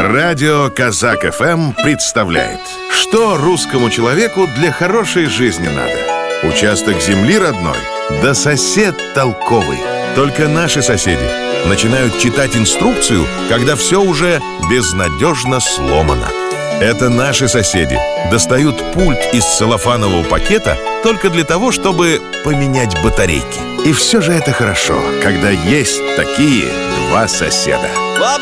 Радио Казак ФМ представляет, что русскому человеку для хорошей жизни надо. Участок земли родной, да сосед толковый. Только наши соседи начинают читать инструкцию, когда все уже безнадежно сломано. Это наши соседи достают пульт из целлофанового пакета только для того, чтобы поменять батарейки. И все же это хорошо, когда есть такие два соседа.